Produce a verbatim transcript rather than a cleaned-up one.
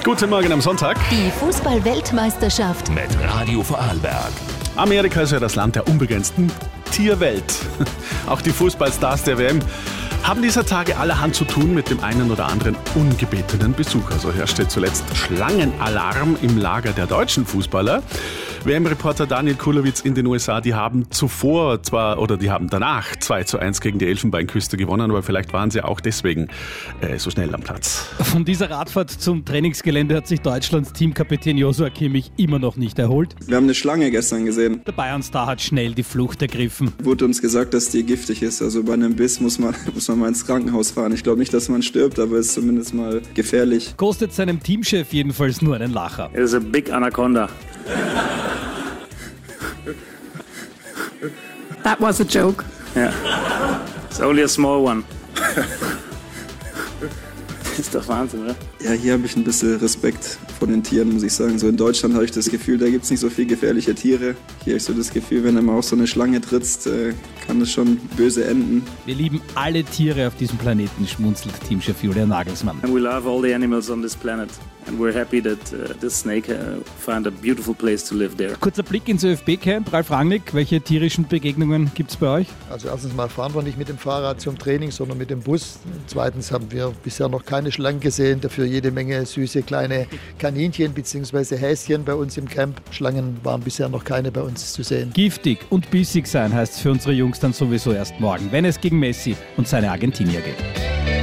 Guten Morgen am Sonntag. Die Fußball-Weltmeisterschaft Mit Radio Vorarlberg. Amerika ist ja das Land der unbegrenzten Tierwelt. Auch die Fußballstars der W M haben dieser Tage allerhand zu tun mit dem einen oder anderen ungebetenen Besucher. So herrschte zuletzt Schlangenalarm im Lager der deutschen Fußballer. W M-Reporter Daniel Kulowitz in den U S A, die haben zuvor zwar, oder die haben danach zwei zu eins gegen die Elfenbeinküste gewonnen, aber vielleicht waren sie auch deswegen äh, so schnell am Platz. Von dieser Radfahrt zum Trainingsgelände hat sich Deutschlands Teamkapitän Joshua Kimmich immer noch nicht erholt. Wir haben eine Schlange gestern gesehen. Der Bayern-Star hat schnell die Flucht ergriffen. Wurde uns gesagt, dass die giftig ist. Also bei einem Biss muss man, muss man mal ins Krankenhaus fahren. Ich glaube nicht, dass man stirbt, aber es ist zumindest mal gefährlich. Kostet seinem Teamchef jedenfalls nur einen Lacher. It is a big anaconda. That was a joke. Yeah. It's only a small one. Das ist doch Wahnsinn, oder? Ja, hier habe ich ein bisschen Respekt vor den Tieren, muss ich sagen. So in Deutschland habe ich das Gefühl, da gibt es nicht so viele gefährliche Tiere. Hier habe ich so das Gefühl, wenn du mal auf so eine Schlange trittst, äh, kann das schon böse enden. Wir lieben alle Tiere auf diesem Planeten, schmunzelt Teamchef Julian Nagelsmann. And we love all the animals on this planet. And we're happy that uh, this snake uh, found a beautiful place to live there. Kurzer Blick ins ÖFB-Camp. Ralf Rangnick, welche tierischen Begegnungen gibt es bei euch? Also erstens mal fahren wir nicht mit dem Fahrrad zum Training, sondern mit dem Bus. Zweitens haben wir bisher noch keine Schlangen gesehen, dafür jede Menge süße kleine Kaninchen bzw. Häschen bei uns im Camp. Schlangen waren bisher noch keine bei uns zu sehen. Giftig und bissig sein heißt es für unsere Jungs dann sowieso erst morgen, wenn es gegen Messi und seine Argentinier geht.